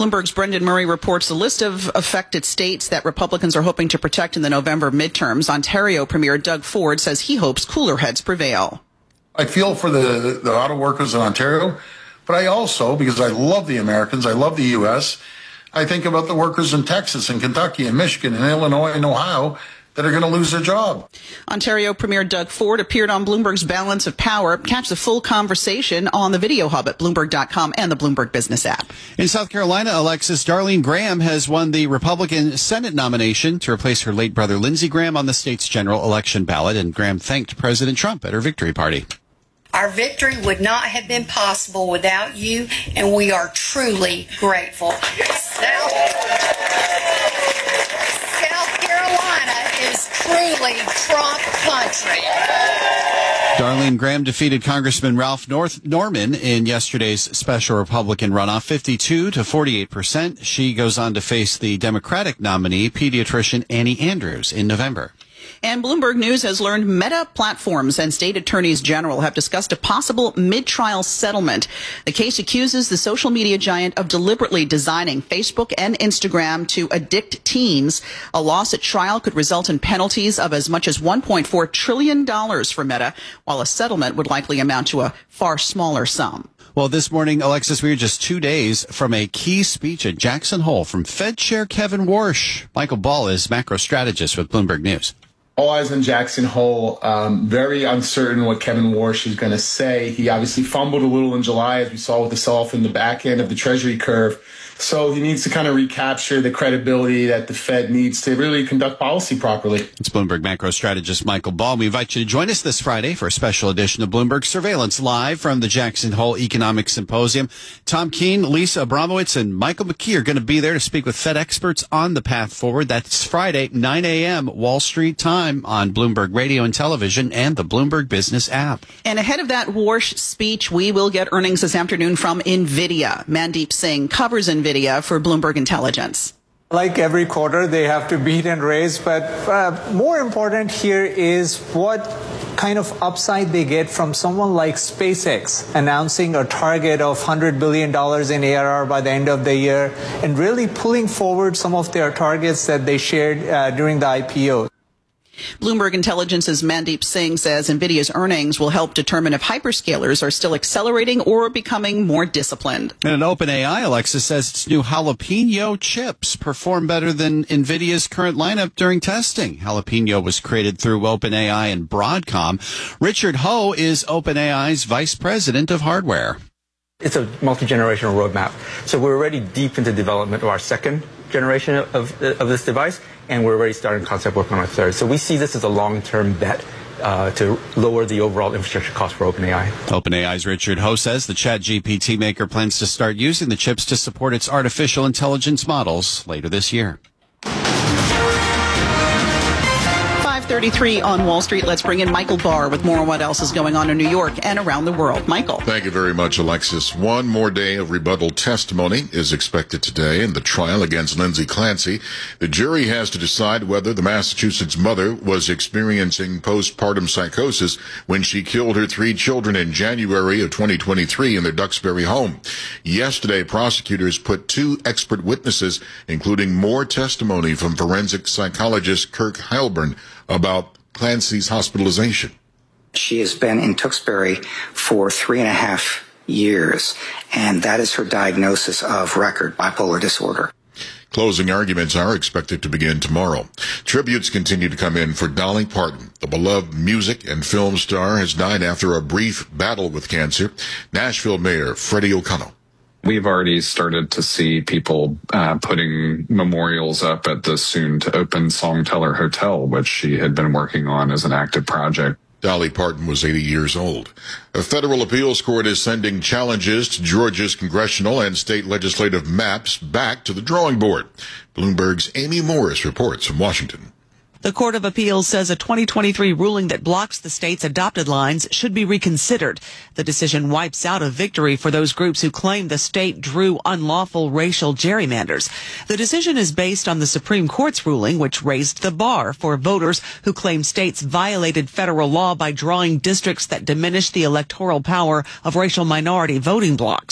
Bloomberg's Brendan Murray reports a list of affected states that Republicans are hoping to protect in the November midterms. Ontario Premier Doug Ford says he hopes cooler heads prevail. I feel for the auto workers in Ontario, but I also, because I love the Americans, I love the U.S., I think about the workers in Texas and Kentucky and Michigan and Illinois and Ohio that are going to lose their job. Ontario Premier Doug Ford appeared on Bloomberg's Balance of Power. Catch the full conversation on the Video Hub at Bloomberg.com and the Bloomberg Business app. In South Carolina, Alexis, Darlene Graham has won the Republican Senate nomination to replace her late brother Lindsey Graham on the state's general election ballot, and Graham thanked President Trump at her victory party. Our victory would not have been possible without you, and we are truly grateful. South Carolina is truly Trump country. Darlene Graham defeated Congressman Ralph Norman in yesterday's special Republican runoff, 52 to 48%. She goes on to face the Democratic nominee, pediatrician Annie Andrews, in November. And Bloomberg News has learned Meta Platforms and state attorneys general have discussed a possible mid-trial settlement. The case accuses the social media giant of deliberately designing Facebook and Instagram to addict teens. A loss at trial could result in penalties of as much as $1.4 trillion for Meta, while a settlement would likely amount to a far smaller sum. Well, this morning, Alexis, we were just 2 days from a key speech at Jackson Hole from Fed Chair Kevin Warsh. Michael Ball is macro strategist with Bloomberg News. All eyes on Jackson Hole. Very uncertain what Kevin Warsh is going to say. He obviously fumbled a little in July, as we saw with the sell-off in the back end of the Treasury curve. So he needs to kind of recapture the credibility that the Fed needs to really conduct policy properly. It's Bloomberg macro strategist Michael Ball. We invite you to join us this Friday for a special edition of Bloomberg Surveillance live from the Jackson Hole Economic Symposium. Tom Keene, Lisa Abramowitz, and Michael McKee are going to be there to speak with Fed experts on the path forward. That's Friday, 9 a.m. Wall Street time on Bloomberg Radio and Television and the Bloomberg Business app. And ahead of that Warsh speech, we will get earnings this afternoon from NVIDIA. Mandeep Singh covers NVIDIA for Bloomberg Intelligence. Like every quarter, they have to beat and raise, but more important here is what kind of upside they get from someone like SpaceX announcing a target of $100 billion in ARR by the end of the year and really pulling forward some of their targets that they shared during the IPO. Bloomberg Intelligence's Mandeep Singh says NVIDIA's earnings will help determine if hyperscalers are still accelerating or becoming more disciplined. And an OpenAI, Alexa, says its new Jalapeno chips perform better than NVIDIA's current lineup during testing. Jalapeno was created through OpenAI and Broadcom. Richard Ho is OpenAI's vice president of hardware. It's a multi-generational roadmap. So we're already deep into development of our second generation of this device, and we're already starting concept work on our third. So we see this as a long-term bet to lower the overall infrastructure cost for OpenAI. OpenAI's Richard Ho says the ChatGPT maker plans to start using the chips to support its artificial intelligence models later this year. 5:33 on Wall Street. Let's bring in Michael Barr with more on what else is going on in New York and around the world. Michael. Thank you very much, Alexis. One more day of rebuttal testimony is expected today in the trial against Lindsay Clancy. The jury has to decide whether the Massachusetts mother was experiencing postpartum psychosis when she killed her 3 children in January of 2023 in their Duxbury home. Yesterday, prosecutors put 2 expert witnesses, including more testimony from forensic psychologist Kirk Heilbrunn, about Clancy's hospitalization. She has been in Tewksbury for 3.5 years, and that is her diagnosis of record bipolar disorder. Closing arguments are expected to begin tomorrow. Tributes continue to come in for Dolly Parton. The beloved music and film star has died after a brief battle with cancer. Nashville Mayor Freddie O'Connell. We've already started to see people putting memorials up at the soon-to-open Songteller Hotel, which she had been working on as an active project. Dolly Parton was 80 years old. A federal appeals court is sending challenges to Georgia's congressional and state legislative maps back to the drawing board. Bloomberg's Amy Morris reports from Washington. The Court of Appeals says a 2023 ruling that blocks the state's adopted lines should be reconsidered. The decision wipes out a victory for those groups who claim the state drew unlawful racial gerrymanders. The decision is based on the Supreme Court's ruling, which raised the bar for voters who claim states violated federal law by drawing districts that diminish the electoral power of racial minority voting blocks.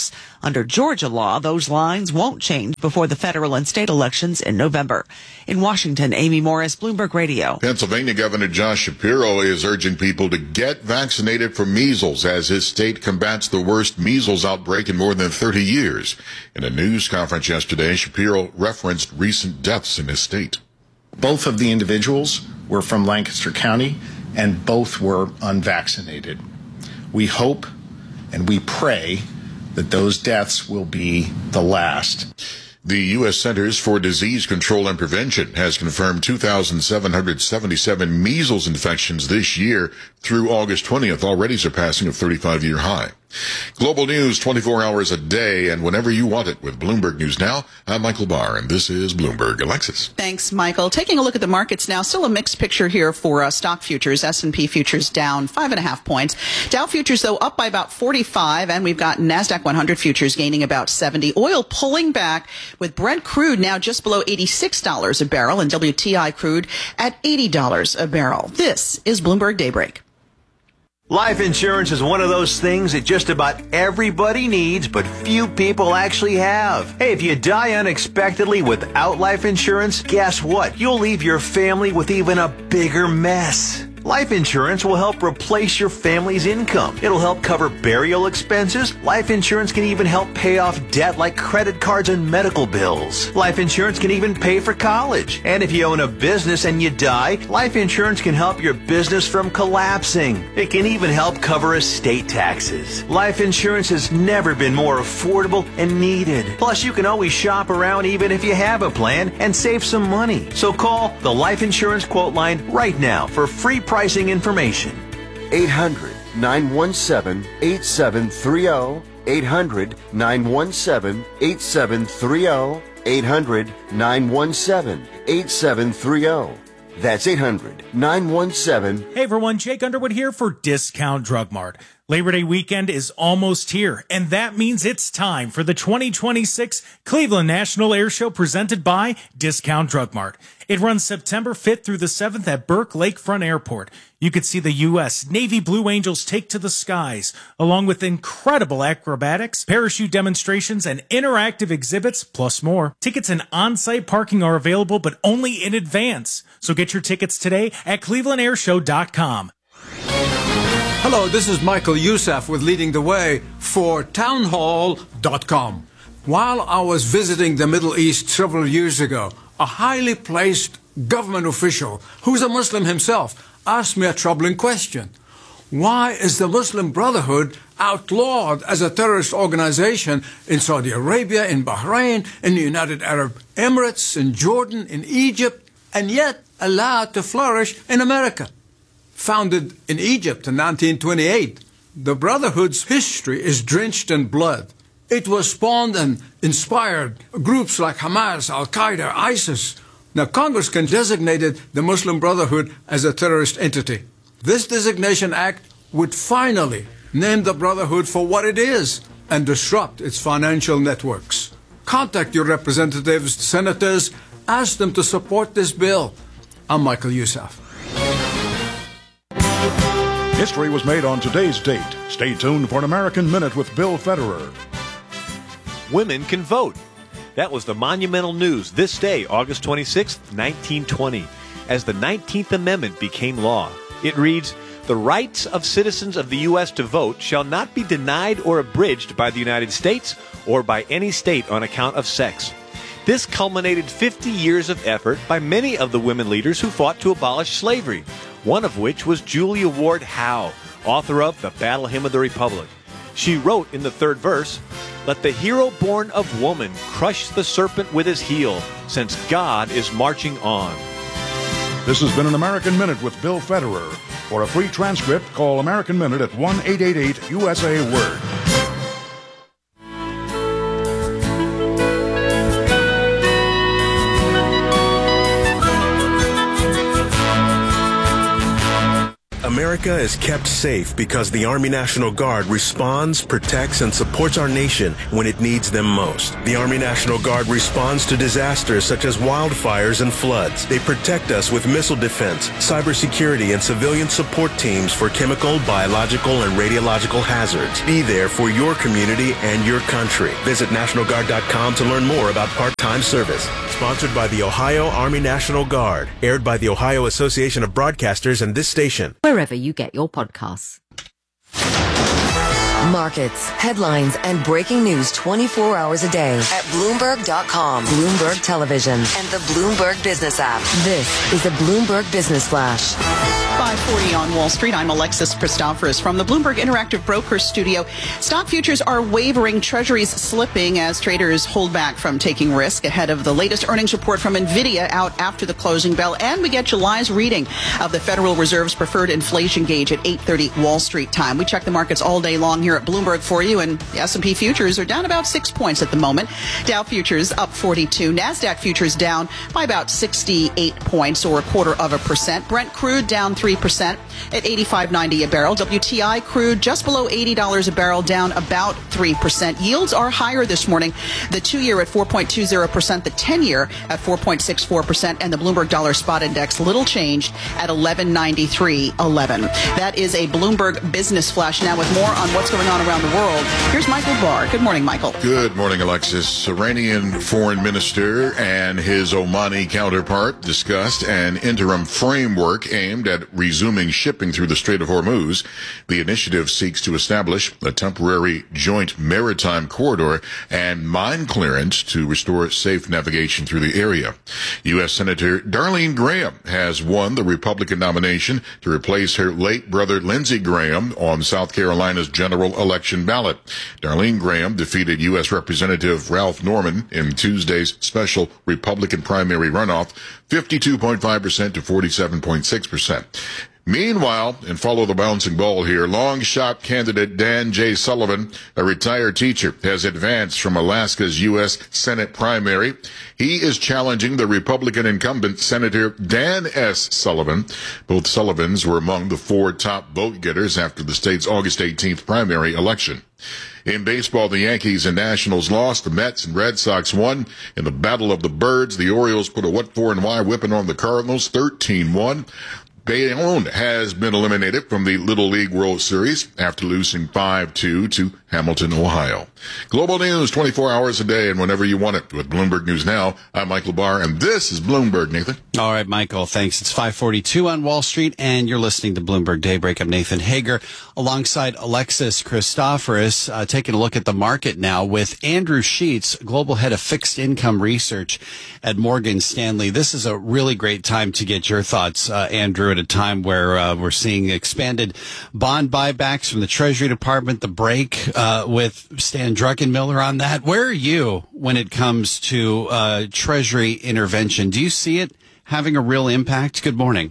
Under Georgia law, those lines won't change before the federal and state elections in November. In Washington, Amy Morris, Bloomberg Radio. Pennsylvania Governor Josh Shapiro is urging people to get vaccinated for measles as his state combats the worst measles outbreak in more than 30 years. In a news conference yesterday, Shapiro referenced recent deaths in his state. Both of the individuals were from Lancaster County, and both were unvaccinated. We hope and we pray that those deaths will be the last. The U.S. Centers for Disease Control and Prevention has confirmed 2,777 measles infections this year through August 20th, already surpassing a 35-year high. Global news 24 hours a day and whenever you want it with Bloomberg News Now. I'm Michael Barr, and this is Bloomberg. Alexis. Thanks, Michael. Taking a look at the markets now, still a mixed picture here for stock futures. S&P futures down 5.5 points. Dow futures, though, up by about 45, and we've got NASDAQ 100 futures gaining about 70. Oil pulling back with Brent crude now just below $86 a barrel and WTI crude at $80 a barrel. This is Bloomberg Daybreak. Life insurance is one of those things that just about everybody needs, but few people actually have. Hey, if you die unexpectedly without life insurance, guess what? You'll leave your family with even a bigger mess. Life insurance will help replace your family's income. It'll help cover burial expenses. Life insurance can even help pay off debt like credit cards and medical bills. Life insurance can even pay for college. And if you own a business and you die, life insurance can help your business from collapsing. It can even help cover estate taxes. Life insurance has never been more affordable and needed. Plus, you can always shop around even if you have a plan and save some money. So call the Life Insurance Quote Line right now for free pricing information. 800-917-8730. 800-917-8730. 800-917-8730. That's 800-917. Hey everyone, Jake Underwood here for Discount Drug Mart. Labor Day weekend is almost here, and that means it's time for the 2026 Cleveland National Air Show presented by Discount Drug Mart. It runs September 5th through the 7th at Burke Lakefront Airport. You could see the U.S. Navy Blue Angels take to the skies, along with incredible acrobatics, parachute demonstrations, and interactive exhibits, plus more. Tickets and on-site parking are available, but only in advance. So get your tickets today at clevelandairshow.com. Hello, this is Michael Youssef with Leading the Way for townhall.com. While I was visiting the Middle East several years ago, a highly placed government official, who's a Muslim himself, asked me a troubling question. Why is the Muslim Brotherhood outlawed as a terrorist organization in Saudi Arabia, in Bahrain, in the United Arab Emirates, in Jordan, in Egypt, and yet allowed to flourish in America? Founded in Egypt in 1928, the Brotherhood's history is drenched in blood. It was spawned and inspired groups like Hamas, Al-Qaeda, ISIS. Now, Congress can designate the Muslim Brotherhood as a terrorist entity. This designation act would finally name the Brotherhood for what it is and disrupt its financial networks. Contact your representatives, senators, ask them to support this bill. I'm Michael Youssef. History was made on today's date. Stay tuned for an American Minute with Bill Federer. Women can vote. That was the monumental news this day, August 26, 1920, as the 19th Amendment became law. It reads, "The rights of citizens of the U.S. to vote shall not be denied or abridged by the United States or by any state on account of sex." This culminated 50 years of effort by many of the women leaders who fought to abolish slavery, one of which was Julia Ward Howe, author of the Battle Hymn of the Republic. She wrote in the third verse, "Let the hero born of woman crush the serpent with his heel, since God is marching on." This has been an American Minute with Bill Federer. For a free transcript, call American Minute at 1-888-USA-WORD. America is kept safe because the Army National Guard responds, protects, and supports our nation when it needs them most. The Army National Guard responds to disasters such as wildfires and floods. They protect us with missile defense, cybersecurity, and civilian support teams for chemical, biological, and radiological hazards. Be there for your community and your country. Visit NationalGuard.com to learn more about part-time service. Sponsored by the Ohio Army National Guard. Aired by the Ohio Association of Broadcasters and this station. Wherever you get your podcasts. Markets, headlines, and breaking news 24 hours a day at Bloomberg.com, Bloomberg Television, and the Bloomberg Business app. This is the Bloomberg Business Flash. 5:40 on Wall Street. I'm Alexis Christoforous from the Bloomberg Interactive Brokers studio. Stock futures are wavering, treasuries slipping as traders hold back from taking risk ahead of the latest earnings report from NVIDIA out after the closing bell. And we get July's reading of the Federal Reserve's preferred inflation gauge at 8:30 Wall Street time. We check the markets all day long here at Bloomberg for you, and the S&P futures are down about 6 points at the moment. Dow futures up 42. NASDAQ futures down by about 68 points, or 0.25%. Brent crude down 3% at $85.90 a barrel. WTI crude just below $80 a barrel, down about 3%. Yields are higher this morning. The 2-year at 4.20%, the 10-year at 4.64%, and the Bloomberg Dollar Spot Index little changed at 1193.11. That is a Bloomberg Business Flash. Now with more on what's going on around the world, here's Michael Barr. Good morning, Michael. Good morning, Alexis. Iranian foreign minister and his Omani counterpart discussed an interim framework aimed at resuming shipping through the Strait of Hormuz. The initiative seeks to establish a temporary joint maritime corridor and mine clearance to restore safe navigation through the area. U.S. Senator Darlene Graham has won the Republican nomination to replace her late brother Lindsey Graham on South Carolina's general election ballot. Darlene Graham defeated U.S. Representative Ralph Norman in Tuesday's special Republican primary runoff, 52.5% to 47.6%. Meanwhile, and follow the bouncing ball here, long shot candidate Dan J. Sullivan, a retired teacher, has advanced from Alaska's U.S. Senate primary. He is challenging the Republican incumbent Senator Dan S. Sullivan. Both Sullivans were among the 4 top vote getters after the state's August 18th primary election. In baseball, the Yankees and Nationals lost. The Mets and Red Sox won. In the Battle of the Birds, the Orioles put a what for and why whipping on the Cardinals, 13-1. Bayonne has been eliminated from the Little League World Series after losing 5-2 to Hamilton, Ohio. Global news 24 hours a day and whenever you want it with Bloomberg News Now. I'm Michael Barr, and this is Bloomberg, Nathan. All right, Michael, thanks. It's 5:42 on Wall Street, and you're listening to Bloomberg Daybreak. I'm Nathan Hager alongside Alexis Christoforous, taking a look at the market now with Andrew Sheets, Global Head of Fixed Income Research at Morgan Stanley. This is a really great time to get your thoughts, Andrew, at a time where we're seeing expanded bond buybacks from the Treasury Department, the break with Stan Druckenmiller on that. Where are you when it comes to Treasury intervention? Do you see it having a real impact? Good morning.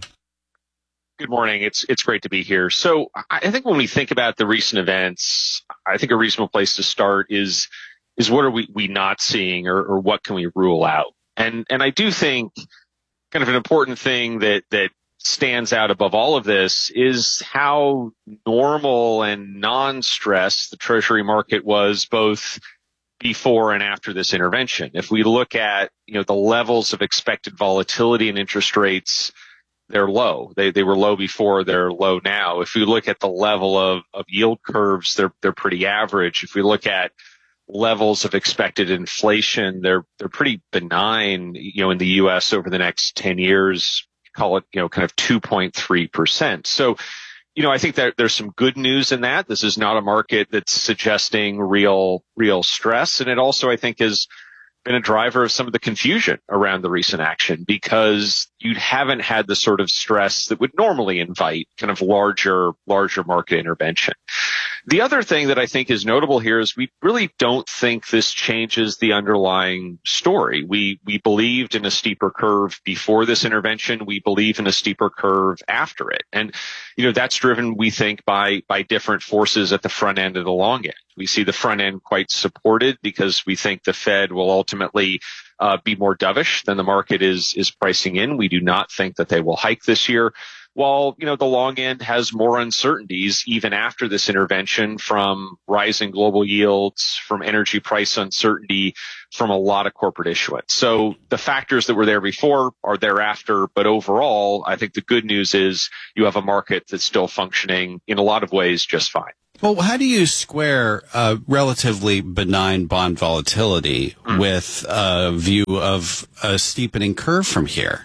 Good morning. It's great to be here. So I think when we think about the recent events, I think a reasonable place to start is what are we not seeing, or what can we rule out? And I do think kind of an important thing that stands out above all of this is how normal and non-stressed the Treasury market was both before and after this intervention. If we look at, the levels of expected volatility in interest rates, they're low. They were low before, they're low now. If we look at the level of yield curves, they're pretty average. If we look at levels of expected inflation, they're pretty benign, in the US over the next 10 years. Call it, kind of 2.3%. So, I think that there's some good news in that. This is not a market that's suggesting real stress. And it also, I think, has been a driver of some of the confusion around the recent action, because you haven't had the sort of stress that would normally invite kind of larger market intervention. The other thing that I think is notable here is we really don't think this changes the underlying story. We believed in a steeper curve before this intervention. We believe in a steeper curve after it. And, that's driven, we think, by different forces at the front end and the long end. We see the front end quite supported because we think the Fed will ultimately be more dovish than the market is pricing in. We do not think that they will hike this year. while, the long end has more uncertainties even after this intervention from rising global yields, from energy price uncertainty, from a lot of corporate issuance. So the factors that were there before are thereafter, but overall, I think the good news is you have a market that's still functioning in a lot of ways just fine. Well, how do you square relatively benign bond volatility with a view of a steepening curve from here?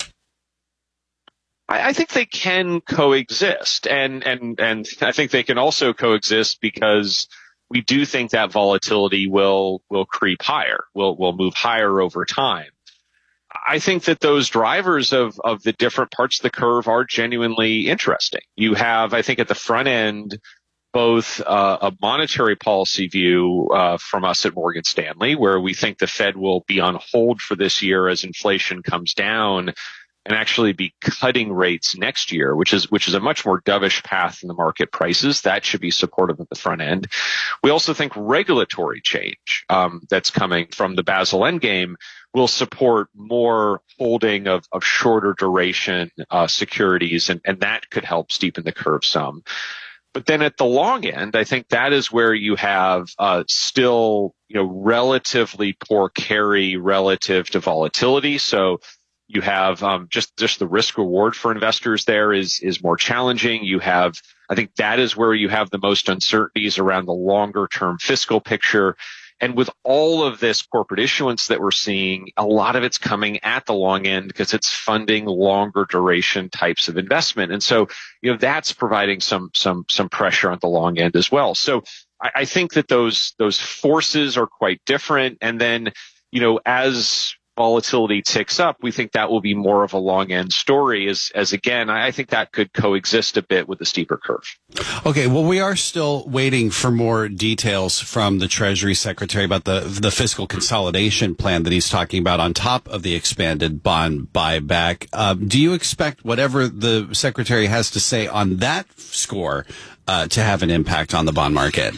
I think they can coexist, and I think they can also coexist because we do think that volatility will creep higher, will move higher over time. I think that those drivers of the different parts of the curve are genuinely interesting. You have, I think, at the front end, both a monetary policy view from us at Morgan Stanley, where we think the Fed will be on hold for this year as inflation comes down, and actually be cutting rates next year, which is a much more dovish path than the market prices. That should be supportive at the front end. We also think regulatory change that's coming from the Basel Endgame will support more holding of shorter duration securities, and that could help steepen the curve some. But then at the long end, I think that is where you have still relatively poor carry relative to volatility. So you have just the risk reward for investors there is more challenging. You have, I think that is where you have the most uncertainties around the longer term fiscal picture. And with all of this corporate issuance that we're seeing, a lot of it's coming at the long end because it's funding longer duration types of investment. And so, that's providing some pressure on the long end as well. So I think that those forces are quite different. And then, as volatility ticks up, we think that will be more of a long end story as again, I think that could coexist a bit with the steeper curve. Okay. Well, we are still waiting for more details from the Treasury Secretary about the fiscal consolidation plan that he's talking about on top of the expanded bond buyback. Do you expect whatever the Secretary has to say on that score to have an impact on the bond market?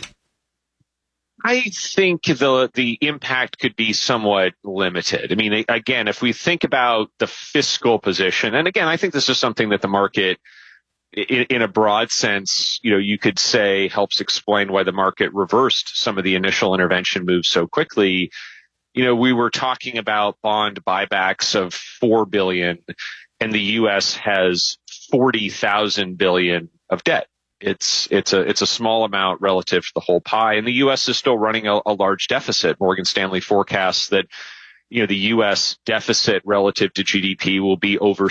I think the impact could be somewhat limited. I mean, again, if we think about the fiscal position, and again, I think this is something that the market, in a broad sense, you could say helps explain why the market reversed some of the initial intervention moves so quickly. We were talking about bond buybacks of $4 billion, and the U.S. has 40,000 billion of debt. It's a small amount relative to the whole pie, and the U.S. is still running a large deficit. Morgan Stanley forecasts that the U.S. deficit relative to GDP will be over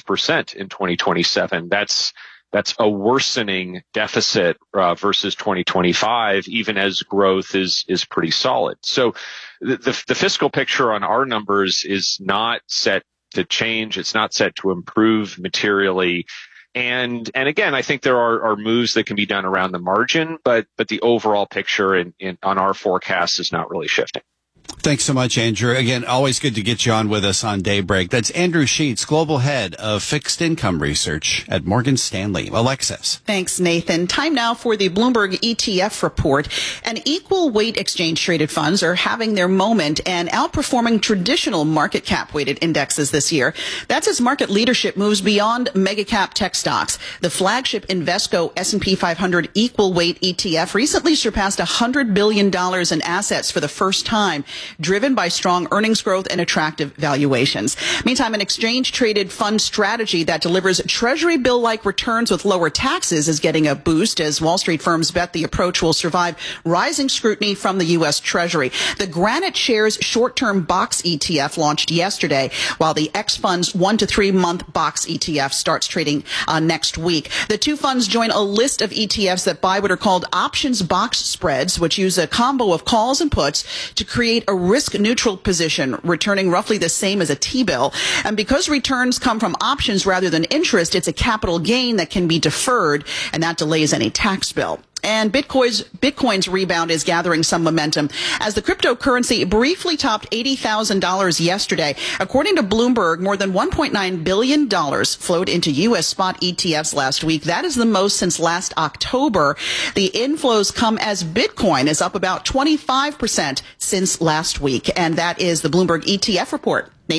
6% in 2027. That's a worsening deficit versus 2025, even as growth is pretty solid. So the fiscal picture on our numbers is not set to change. It's not set to improve materially. And again, I think there are moves that can be done around the margin, but the overall picture on our forecast is not really shifting. Thanks so much, Andrew. Again, always good to get you on with us on Daybreak. That's Andrew Sheets, Global Head of Fixed Income Research at Morgan Stanley. Alexis. Thanks, Nathan. Time now for the Bloomberg ETF report. And equal weight exchange traded funds are having their moment and outperforming traditional market cap weighted indexes this year. That's as market leadership moves beyond mega cap tech stocks. The flagship Invesco S&P 500 equal weight ETF recently surpassed $100 billion in assets for the first time, driven by strong earnings growth and attractive valuations. Meantime, an exchange-traded fund strategy that delivers treasury bill-like returns with lower taxes is getting a boost as Wall Street firms bet the approach will survive rising scrutiny from the U.S. Treasury. The Granite Shares short-term box ETF launched yesterday, while the X-Fund's 1 to 3 month box ETF starts trading next week. The two funds join a list of ETFs that buy what are called options box spreads, which use a combo of calls and puts to create a risk-neutral position, returning roughly the same as a T-bill. And because returns come from options rather than interest, it's a capital gain that can be deferred, and that delays any tax bill. And Bitcoin's rebound is gathering some momentum as the cryptocurrency briefly topped $80,000 yesterday. According to Bloomberg, more than $1.9 billion flowed into U.S. spot ETFs last week. That is the most since last October. The inflows come as Bitcoin is up about 25% since last week. And that is the Bloomberg ETF report. Nathan?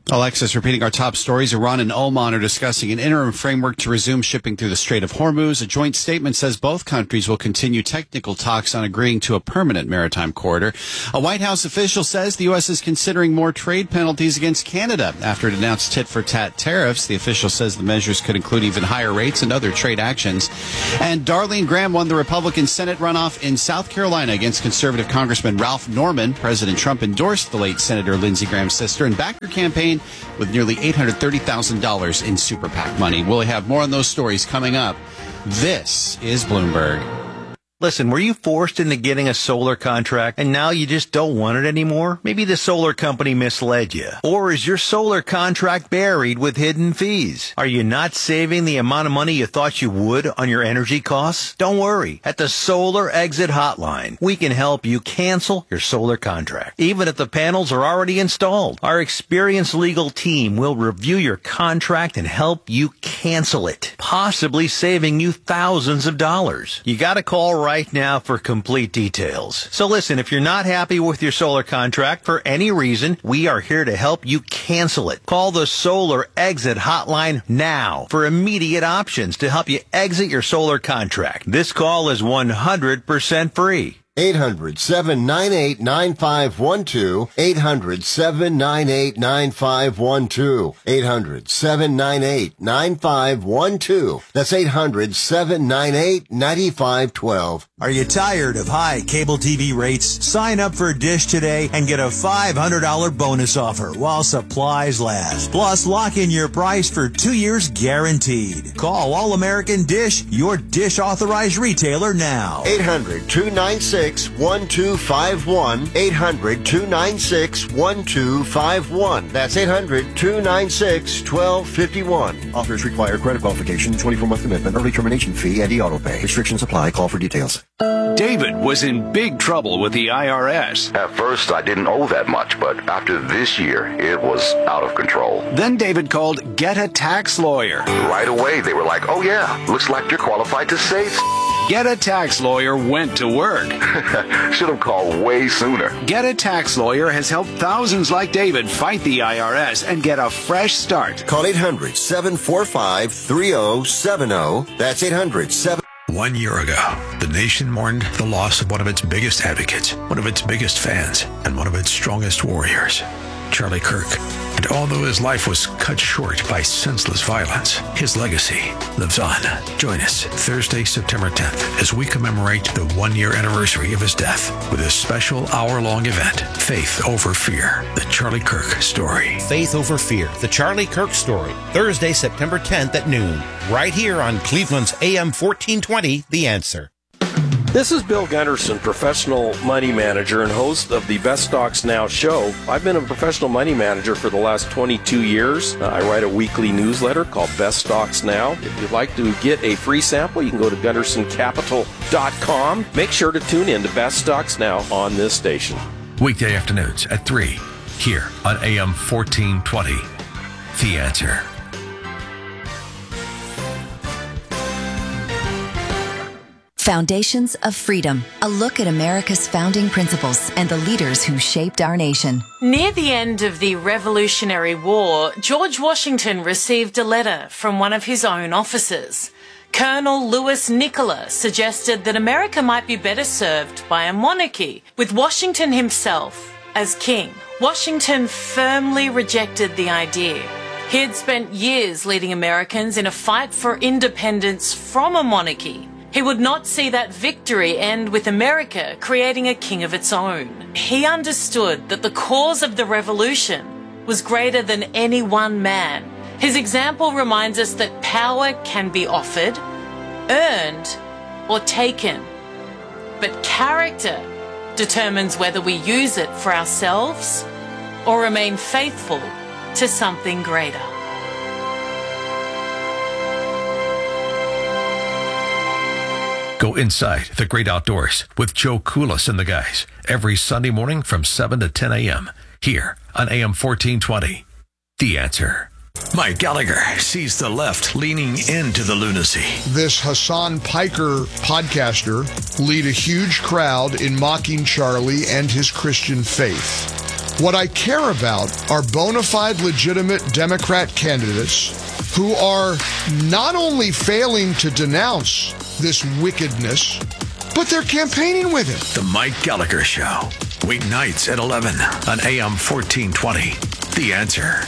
Alexis, repeating our top stories. Iran and Oman are discussing an interim framework to resume shipping through the Strait of Hormuz. A joint statement says both countries will continue technical talks on agreeing to a permanent maritime corridor. A White House official says the U.S. is considering more trade penalties against Canada after it announced tit-for-tat tariffs. The official says the measures could include even higher rates and other trade actions. And Darlene Graham won the Republican Senate runoff in South Carolina against conservative Congressman Ralph Norman. President Trump endorsed the late Senator Lindsey Graham's sister and backed her campaign with nearly $830,000 in super PAC money. We'll have more on those stories coming up. This is Bloomberg. Listen, were you forced into getting a solar contract and now you just don't want it anymore? Maybe the solar company misled you. Or is your solar contract buried with hidden fees? Are you not saving the amount of money you thought you would on your energy costs? Don't worry. At the Solar Exit Hotline, we can help you cancel your solar contract, even if the panels are already installed. Our experienced legal team will review your contract and help you cancel it, possibly saving you thousands of dollars. You gotta call right now for complete details. So listen, if you're not happy with your solar contract for any reason, we are here to help you cancel it. Call the Solar Exit Hotline now for immediate options to help you exit your solar contract. This call is 100% free. 800-798-9512. 800-798-9512. 800-798-9512. That's 800-798-9512. Are you tired of high cable TV rates? Sign up for Dish today and get a $500 bonus offer while supplies last. Plus, lock in your price for 2 years guaranteed. Call All American Dish, your Dish authorized retailer now. 800-296-1251. 800-296-1251. That's 800-296-1251. Offers require credit qualification, 24-month commitment, early termination fee, and auto pay. Restrictions apply. Call for details. David was in big trouble with the IRS. At first, I didn't owe that much, but after this year, it was out of control. Then David called Get a Tax Lawyer. Right away, they were like, oh yeah, looks like you're qualified to save. Get a Tax Lawyer went to work. Should have called way sooner. Get a Tax Lawyer has helped thousands like David fight the IRS and get a fresh start. Call 800-745-3070. That's 800-7... 1 year ago, the nation mourned the loss of one of its biggest advocates, one of its biggest fans, and one of its strongest warriors, Charlie Kirk. And although his life was cut short by senseless violence, his legacy lives on. Join us Thursday, September 10th, as we commemorate the 1-year anniversary of his death with a special hour-long event, Faith Over Fear, the Charlie Kirk Story. Faith Over Fear, the Charlie Kirk Story, Thursday, September 10th at noon, right here on Cleveland's AM 1420, The Answer. This is Bill Gunderson, professional money manager and host of the Best Stocks Now show. I've been a professional money manager for the last 22 years. I write a weekly newsletter called Best Stocks Now. If you'd like to get a free sample, you can go to GundersonCapital.com. Make sure to tune in to Best Stocks Now on this station. Weekday afternoons at 3, here on AM 1420, The Answer. Foundations of Freedom, a look at America's founding principles and the leaders who shaped our nation. Near the end of the Revolutionary War, George Washington received a letter from one of his own officers. Colonel Louis Nicola suggested that America might be better served by a monarchy, with Washington himself as king. Washington firmly rejected the idea. He had spent years leading Americans in a fight for independence from a monarchy. He would not see that victory end with America creating a king of its own. He understood that the cause of the revolution was greater than any one man. His example reminds us that power can be offered, earned, or taken. But character determines whether we use it for ourselves or remain faithful to something greater. Go inside the great outdoors with Joe Koulis and the guys every Sunday morning from 7 to 10 a.m. here on AM 1420. The Answer. Mike Gallagher sees the left leaning into the lunacy. This Hassan Piker podcaster lead a huge crowd in mocking Charlie and his Christian faith. What I care about are bona fide, legitimate Democrat candidates who are not only failing to denounce this wickedness, but they're campaigning with it. The Mike Gallagher Show. Weeknights at 11 on AM 1420. The Answer.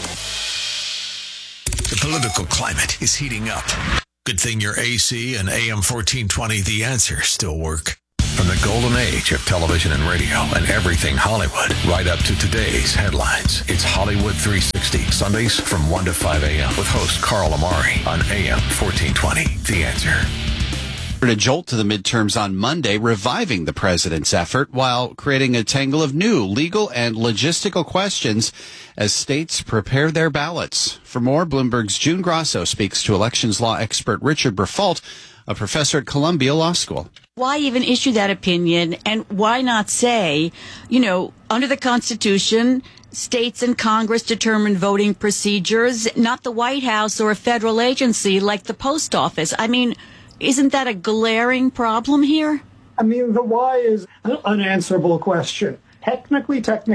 The political climate is heating up. Good thing your AC and AM 1420 The Answer still work. From the golden age of television and radio and everything Hollywood, right up to today's headlines, it's Hollywood 360, Sundays from 1 to 5 a.m. with host Carl Amari on AM 1420, The Answer. A jolt to the midterms on Monday, reviving the president's effort while creating a tangle of new legal and logistical questions as states prepare their ballots. For more, Bloomberg's June Grasso speaks to elections law expert Richard Briffault, a professor at Columbia Law School. Why even issue that opinion, and why not say, under the Constitution, states and Congress determine voting procedures, not the White House or a federal agency like the post office? I mean, isn't that a glaring problem here? I mean, the why is an unanswerable question. Technically,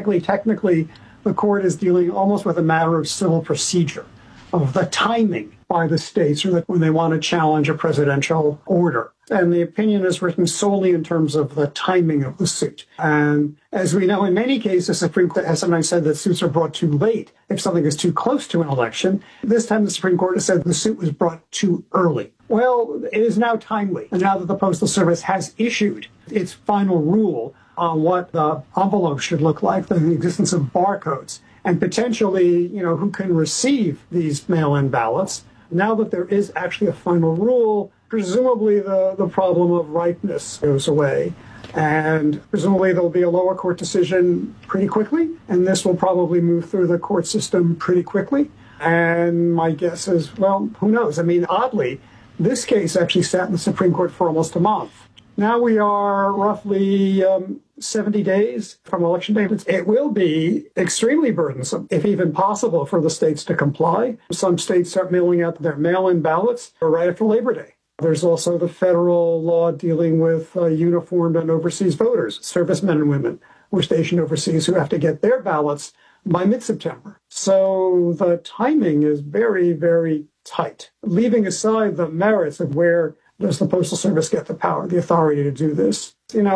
the court is dealing almost with a matter of civil procedure, of the timing by the states or when they want to challenge a presidential order. And the opinion is written solely in terms of the timing of the suit. And as we know, in many cases, the Supreme Court has sometimes said that suits are brought too late if something is too close to an election. This time, the Supreme Court has said the suit was brought too early. Well, it is now timely. And now that the Postal Service has issued its final rule on what the envelope should look like, the existence of barcodes, and potentially, who can receive these mail-in ballots, now that there is actually a final rule, presumably the problem of ripeness goes away. And presumably there'll be a lower court decision pretty quickly, and this will probably move through the court system pretty quickly. And my guess is, well, who knows? I mean, oddly, this case actually sat in the Supreme Court for almost a month. Now we are roughly 70 days from Election Day. It will be extremely burdensome, if even possible, for the states to comply. Some states start mailing out their mail-in ballots right after Labor Day. There's also the federal law dealing with uniformed and overseas voters, servicemen and women who are stationed overseas who have to get their ballots by mid-September. So the timing is very, very tight. Leaving aside the merits of where does the Postal Service get the power, the authority to do this?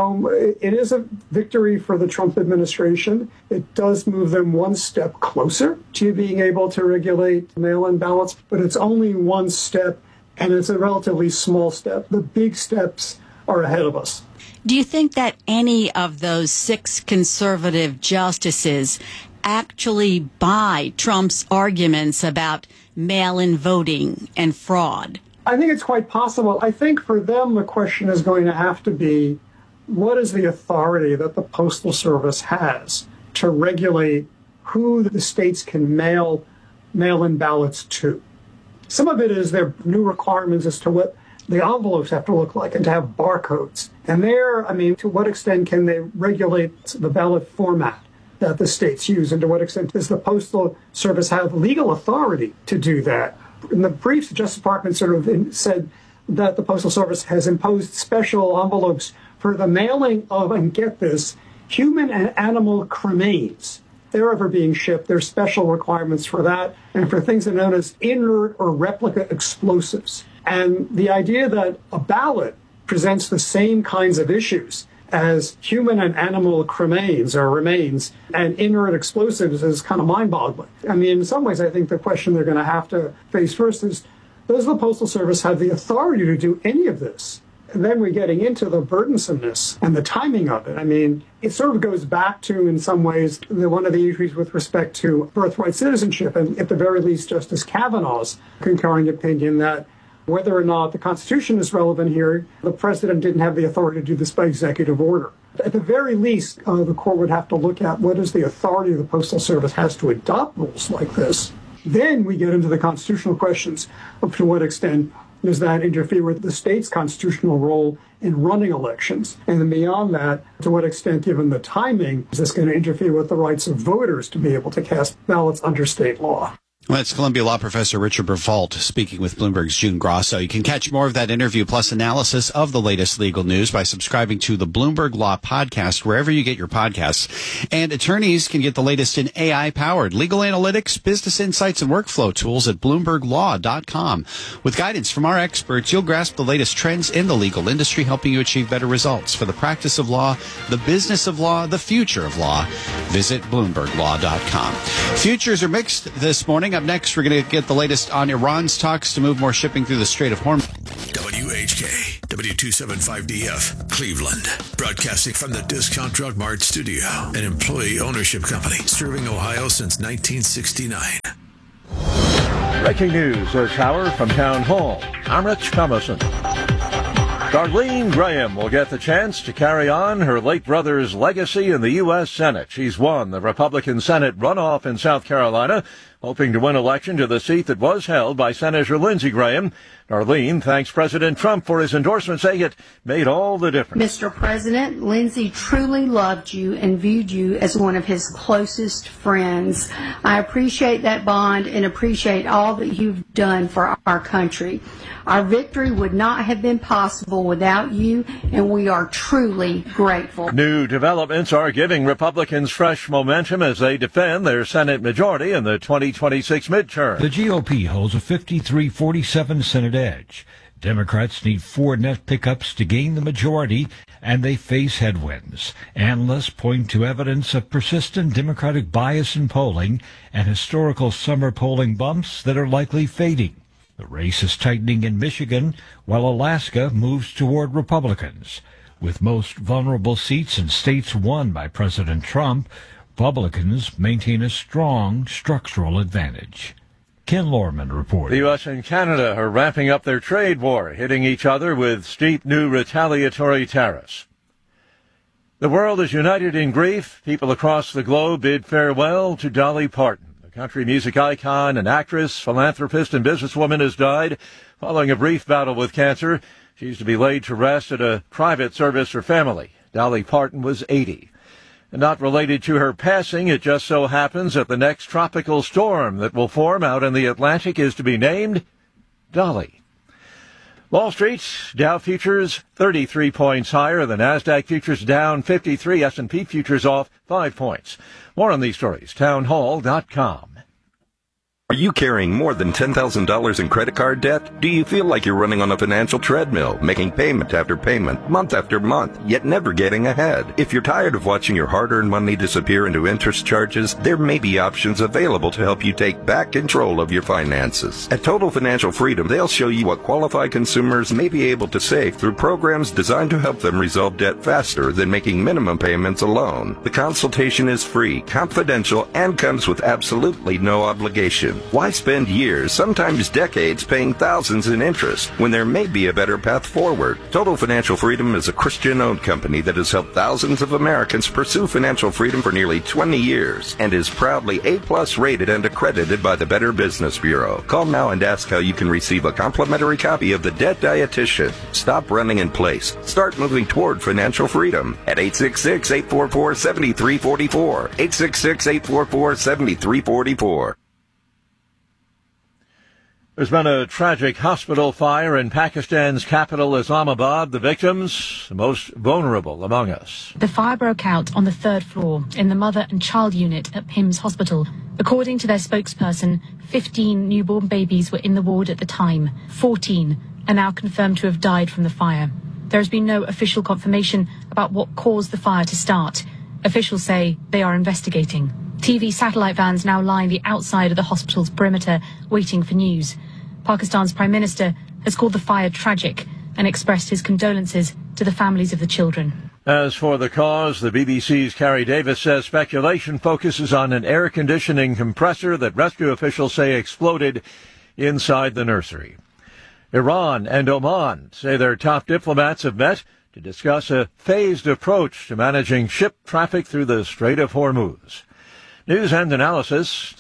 It is a victory for the Trump administration. It does move them one step closer to being able to regulate mail-in ballots, but it's only one step, and it's a relatively small step. The big steps are ahead of us. Do you think that any of those 6 conservative justices actually buy Trump's arguments about mail-in voting and fraud? I think it's quite possible. I think for them, the question is going to have to be, what is the authority that the Postal Service has to regulate who the states can mail-in ballots to? Some of it is their new requirements as to what the envelopes have to look like and to have barcodes. And to what extent can they regulate the ballot format that the states use? And to what extent does the Postal Service have legal authority to do that? In the briefs, the Justice Department said that the Postal Service has imposed special envelopes for the mailing of, and get this, human and animal cremains. If they're ever being shipped, there's special requirements for that, and for things that are known as inert or replica explosives. And the idea that a ballot presents the same kinds of issues as human and animal cremains or remains and inert explosives is kind of mind-boggling. I mean, in some ways, I think the question they're going to have to face first is, does the Postal Service have the authority to do any of this? And then we're getting into the burdensomeness and the timing of it. I mean, it sort of goes back to, in some ways, one of the issues with respect to birthright citizenship, and at the very least, Justice Kavanaugh's concurring opinion that whether or not the Constitution is relevant here, the president didn't have the authority to do this by executive order. At the very least, the court would have to look at what is the authority the Postal Service has to adopt rules like this. Then we get into the constitutional questions of to what extent does that interfere with the state's constitutional role in running elections? And then beyond that, to what extent, given the timing, is this going to interfere with the rights of voters to be able to cast ballots under state law? Well, that's Columbia Law Professor Richard Brevalt speaking with Bloomberg's June Grosso. You can catch more of that interview plus analysis of the latest legal news by subscribing to the Bloomberg Law Podcast wherever you get your podcasts. And attorneys can get the latest in AI-powered legal analytics, business insights, and workflow tools at BloombergLaw.com. With guidance from our experts, you'll grasp the latest trends in the legal industry, helping you achieve better results for the practice of law, the business of law, the future of law. Visit BloombergLaw.com. Futures are mixed this morning. Up next, we're going to get the latest on Iran's talks to move more shipping through the Strait of Hormuz. WHK, W275DF, Cleveland. Broadcasting from the Discount Drug Mart studio, an employee ownership company serving Ohio since 1969. Breaking news this hour from Town Hall. I'm Rich Thomason. Darlene Graham will get the chance to carry on her late brother's legacy in the U.S. Senate. She's won the Republican Senate runoff in South Carolina, hoping to win election to the seat that was held by Senator Lindsey Graham. Darlene thanks President Trump for his endorsement, saying it made all the difference. Mr. President, Lindsey truly loved you and viewed you as one of his closest friends. I appreciate that bond and appreciate all that you've done for our country. Our victory would not have been possible without you, and we are truly grateful. New developments are giving Republicans fresh momentum as they defend their Senate majority in the 2026 midterm. The GOP holds a 53-47 Senate edge. Democrats need 4 net pickups to gain the majority, and they face headwinds. Analysts point to evidence of persistent Democratic bias in polling and historical summer polling bumps that are likely fading. The race is tightening in Michigan, while Alaska moves toward Republicans. With most vulnerable seats in states won by President Trump, Republicans maintain a strong structural advantage. Ken Lorman reports. The U.S. and Canada are ramping up their trade war, hitting each other with steep new retaliatory tariffs. The world is united in grief. People across the globe bid farewell to Dolly Parton. Country music icon and actress, philanthropist, and businesswoman has died following a brief battle with cancer. She's to be laid to rest at a private service for family. Dolly Parton was 80. And not related to her passing, it just so happens that the next tropical storm that will form out in the Atlantic is to be named Dolly. Wall Street, Dow futures 33 points higher. The Nasdaq futures down 53. S&P futures off 5 points. More on these stories, townhall.com. Are you carrying more than $10,000 in credit card debt? Do you feel like you're running on a financial treadmill, making payment after payment, month after month, yet never getting ahead? If you're tired of watching your hard-earned money disappear into interest charges, there may be options available to help you take back control of your finances. At Total Financial Freedom, they'll show you what qualified consumers may be able to save through programs designed to help them resolve debt faster than making minimum payments alone. The consultation is free, confidential, and comes with absolutely no obligation. Why spend years, sometimes decades, paying thousands in interest when there may be a better path forward? Total Financial Freedom is a Christian-owned company that has helped thousands of Americans pursue financial freedom for nearly 20 years and is proudly A+ rated and accredited by the Better Business Bureau. Call now and ask how you can receive a complimentary copy of The Debt Dietitian. Stop running in place. Start moving toward financial freedom at 866-844-7344. 866-844-7344. There's been a tragic hospital fire in Pakistan's capital, Islamabad. The victims, the most vulnerable among us. The fire broke out on the 3rd floor in the mother and child unit at PIMS Hospital. According to their spokesperson, 15 newborn babies were in the ward at the time. 14 are now confirmed to have died from the fire. There has been no official confirmation about what caused the fire to start. Officials say they are investigating. TV satellite vans now line the outside of the hospital's perimeter, waiting for news. Pakistan's Prime Minister has called the fire tragic and expressed his condolences to the families of the children. As for the cause, the BBC's Carrie Davis says speculation focuses on an air conditioning compressor that rescue officials say exploded inside the nursery. Iran and Oman say their top diplomats have met to discuss a phased approach to managing ship traffic through the Strait of Hormuz. News and analysis,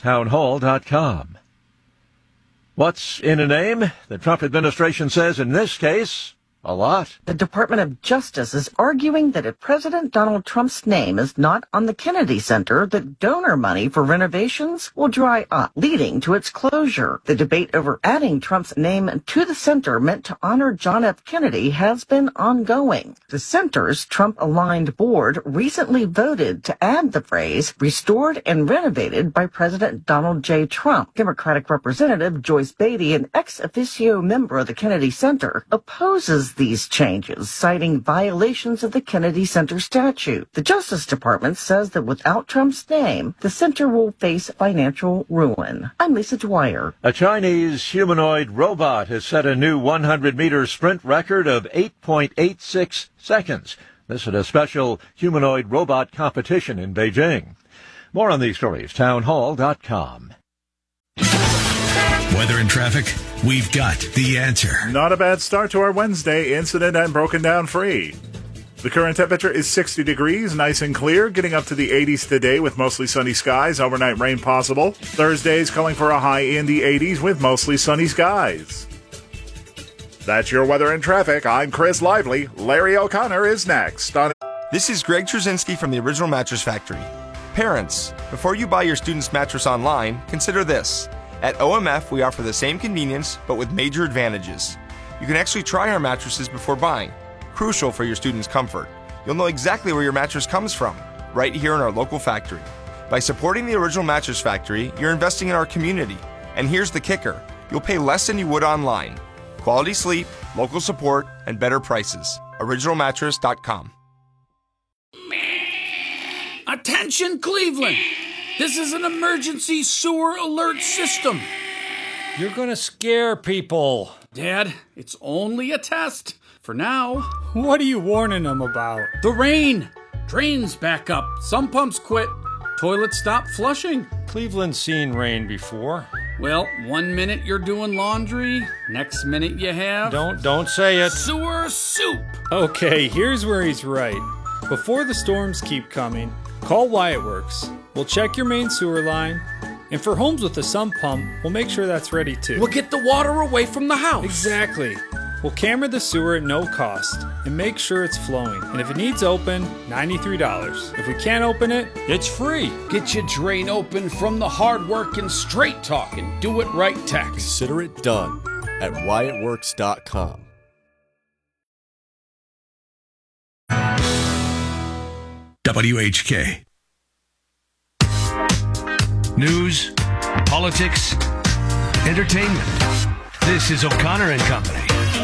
townhall.com. What's in a name? The Trump administration says in this case, A lot. The Department of Justice is arguing that if President Donald Trump's name is not on the Kennedy Center, that donor money for renovations will dry up, leading to its closure. The debate over adding Trump's name to the center meant to honor John F. Kennedy has been ongoing. The center's Trump-aligned board recently voted to add the phrase restored and renovated by President Donald J. Trump. Democratic Representative Joyce Beatty, an ex officio member of the Kennedy Center, opposes these changes, citing violations of the Kennedy Center statute. The Justice Department says that without Trump's name, the center will face financial ruin. I'm Lisa Dwyer. A Chinese humanoid robot has set a new 100-meter sprint record of 8.86 seconds. This at a special humanoid robot competition in Beijing. More on these stories, townhall.com. Weather and traffic, we've got the answer. Not a bad start to our Wednesday, incident and broken down free. The current temperature is 60 degrees, nice and clear, getting up to the 80s today with mostly sunny skies, overnight rain possible. Thursday's calling for a high in the 80s with mostly sunny skies. That's your weather and traffic. I'm Chris Lively. Larry O'Connor is next. This is Greg Trzynski from the Original Mattress Factory. Parents, before you buy your student's mattress online, consider this. At OMF, we offer the same convenience, but with major advantages. You can actually try our mattresses before buying, crucial for your student's comfort. You'll know exactly where your mattress comes from, right here in our local factory. By supporting the Original Mattress Factory, you're investing in our community. And here's the kicker. You'll pay less than you would online. Quality sleep, local support, and better prices. OriginalMattress.com. Attention, Cleveland! This is an emergency sewer alert system. You're gonna scare people. Dad, it's only a test. For now. What are you warning them about? The rain. Drains back up. Some pumps quit. Toilets stop flushing. Cleveland's seen rain before. Well, 1 minute you're doing laundry, next minute you have... Don't say it. Sewer soup. Okay, here's where he's right. Before the storms keep coming, call Wyatt Works. We'll check your main sewer line, and for homes with a sump pump, we'll make sure that's ready too. We'll get the water away from the house. Exactly. We'll camera the sewer at no cost and make sure it's flowing. And if it needs open, $93. If we can't open it, it's free. Get your drain open from the hard work and straight talking. Do it right tech. Consider it done at WyattWorks.com. WHK. News, politics, entertainment. This is O'Connor and Company.